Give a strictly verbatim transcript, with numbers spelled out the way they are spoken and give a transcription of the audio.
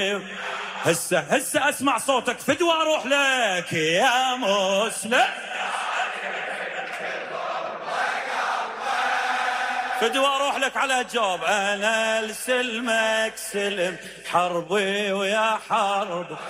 هسه هسه اسمع صوتك فدوى اروح لك يا مسلم، فدوى اروح لك على جواب. انا لسلمك سلم حربي ويا حرب